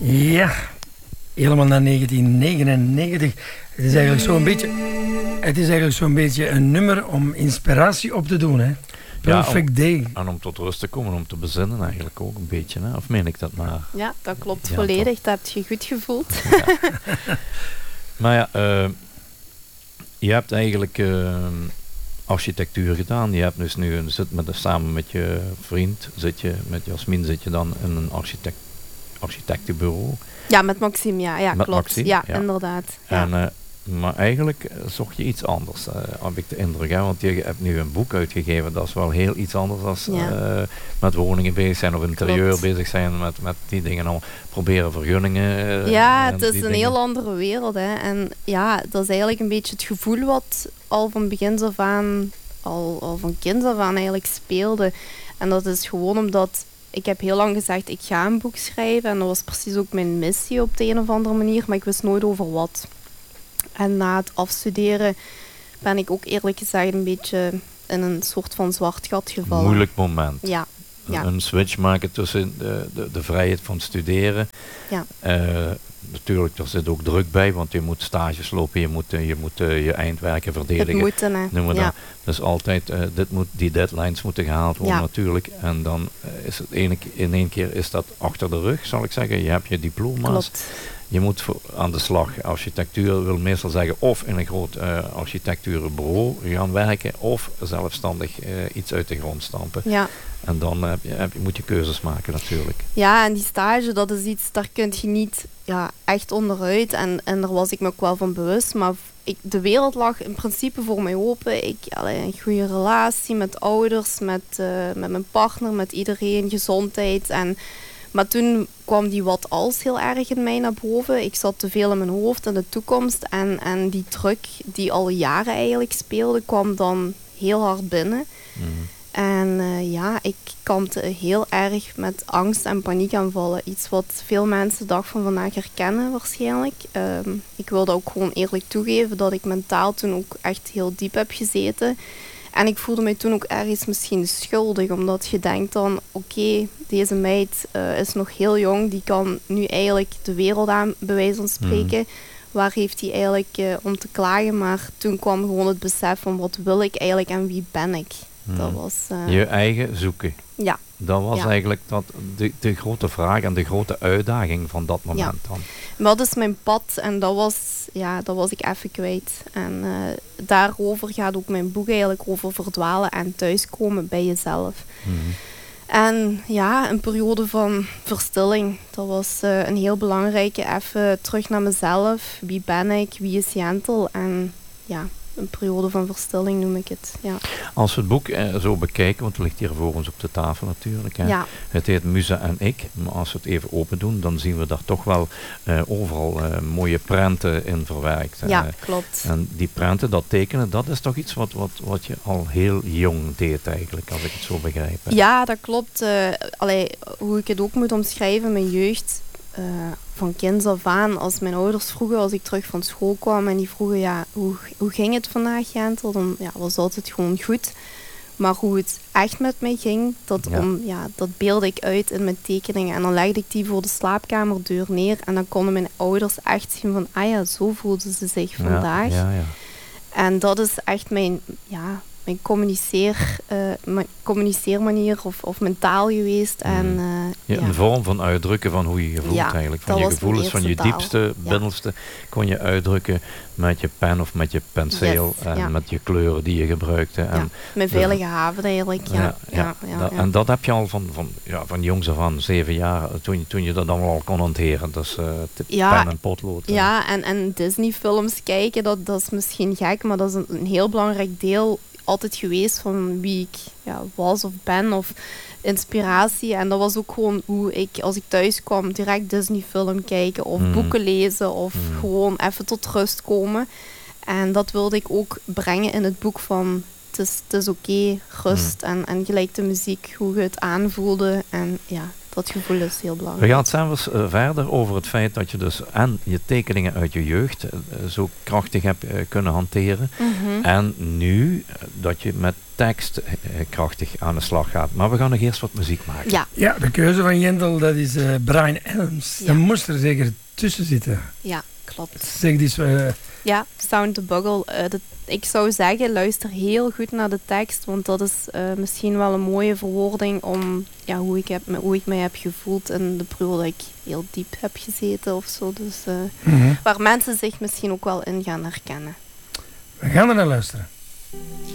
Ja, helemaal naar 1999. Het is eigenlijk zo'n beetje een nummer om inspiratie op te doen, hè? Perfect Day. En om tot rust te komen, om te bezinnen eigenlijk ook een beetje, hè? Of meen ik dat maar? Ja, dat klopt volledig. Dat heb je goed gevoeld. Ja. Maar ja, je hebt eigenlijk architectuur gedaan. Je hebt dus nu samen met je vriend, met Jasmin zit je dan in een architectenbureau. Ja, met Maxime, ja met klopt. Maxime, ja, inderdaad. Ja. En, maar eigenlijk zocht je iets anders, heb ik de indruk. Hè? Want je hebt nu een boek uitgegeven, dat is wel heel iets anders dan met woningen bezig zijn of interieur bezig zijn, met die dingen allemaal. Proberen vergunningen. Ja, het is een heel andere wereld. Hè. En ja, dat is eigenlijk een beetje het gevoel wat al van begins af aan, al van kinds af aan eigenlijk speelde. En dat is gewoon omdat ik heb heel lang gezegd, ik ga een boek schrijven. En dat was precies ook mijn missie op de een of andere manier, maar ik wist nooit over wat. En na het afstuderen ben ik ook eerlijk gezegd een beetje in een soort van zwart gat gevallen. Moeilijk moment. Ja. Een switch maken tussen de vrijheid van studeren. Ja. Natuurlijk, er zit ook druk bij, want je moet stages lopen, je moet je eindwerken verdedigen. Het moeten, hè. Noemen we dat. Dus altijd, die deadlines moeten gehaald worden natuurlijk. En dan is het in één keer is dat achter de rug, zal ik zeggen. Je hebt je diploma's. Klopt. Je moet aan de slag. Architectuur wil meestal zeggen of in een groot architectuurbureau gaan werken of zelfstandig iets uit de grond stampen. Ja. En dan moet je keuzes maken natuurlijk. Ja, en die stage, dat is iets, daar kun je niet echt onderuit. En daar was ik me ook wel van bewust. Maar de wereld lag in principe voor mij open. Ik had een goede relatie met ouders, met mijn partner, met iedereen, gezondheid. Maar toen kwam die wat als heel erg in mij naar boven. Ik zat te veel in mijn hoofd in de toekomst. En die druk die al jaren eigenlijk speelde, kwam dan heel hard binnen. Mm. En ik kampte heel erg met angst en paniekaanvallen. Iets wat veel mensen de dag van vandaag herkennen waarschijnlijk. Ik wilde ook gewoon eerlijk toegeven dat ik mentaal toen ook echt heel diep heb gezeten. En ik voelde mij toen ook ergens misschien schuldig, omdat je denkt dan, oké, deze meid is nog heel jong, die kan nu eigenlijk de wereld aan, bij wijze van spreken. Mm. Waar heeft hij eigenlijk om te klagen? Maar toen kwam gewoon het besef van wat wil ik eigenlijk en wie ben ik? Dat was, je eigen zoeken. Ja. Dat was eigenlijk de grote vraag en de grote uitdaging van dat moment dan. Maar dat is mijn pad en dat was ik even kwijt. En daarover gaat ook mijn boek eigenlijk over verdwalen en thuiskomen bij jezelf. Mm-hmm. En een periode van verstilling. Dat was een heel belangrijke, even terug naar mezelf. Wie ben ik? Wie is Jentel? En een periode van verstilling noem ik het. Ja. Als we het boek zo bekijken, want het ligt hier voor ons op de tafel natuurlijk. Hè. Ja. Het heet Muze en ik. Maar als we het even open doen, dan zien we daar toch wel overal mooie prenten in verwerkt. Ja, klopt. En die prenten, dat tekenen, dat is toch iets wat je al heel jong deed eigenlijk, als ik het zo begrijp. Hè. Ja, dat klopt. Hoe ik het ook moet omschrijven, mijn jeugd. Van kinds af aan, als mijn ouders vroegen, als ik terug van school kwam en die vroegen, hoe ging het vandaag, Jentel? Dan was altijd gewoon goed. Maar hoe het echt met mij ging, dat beelde ik uit in mijn tekeningen. En dan legde ik die voor de slaapkamerdeur neer en dan konden mijn ouders echt zien van, zo voelden ze zich vandaag. Ja. En dat is echt mijn communiceermanier of mentaal geweest. En, een vorm van uitdrukken van hoe je je voelt eigenlijk. Van je gevoelens, van je diepste, binnenste kon je uitdrukken met je pen of met je penseel en met je kleuren die je gebruikte. En mijn veilige haven eigenlijk. En dat heb je al van jongs af aan, 7 jaar, toen je dat allemaal al kon hanteren. Dus pen en potlood. Ja, en Disney films kijken, dat is misschien gek, maar dat is een heel belangrijk deel altijd geweest van wie ik was of ben of inspiratie. En dat was ook gewoon hoe ik, als ik thuis kwam, direct Disney film kijken of boeken lezen of gewoon even tot rust komen. En dat wilde ik ook brengen in het boek van het is oké, rust en gelijk de muziek, hoe je het aanvoelde. En dat gevoel is heel belangrijk. We gaan zelfs verder over het feit dat je dus en je tekeningen uit je jeugd zo krachtig hebt kunnen hanteren. En nu dat je met tekst krachtig aan de slag gaat. Maar we gaan nog eerst wat muziek maken. Ja, de keuze van Jendel, dat is Bryan Adams. Dat moest er zeker tussen zitten. Ja, klopt. Zeg dus... Ja, Sound the Bugle. Ik zou zeggen, luister heel goed naar de tekst, want dat is misschien wel een mooie verwoording om hoe ik mij heb gevoeld in de periode dat ik heel diep heb gezeten of zo. Dus waar mensen zich misschien ook wel in gaan herkennen. We gaan er naar luisteren.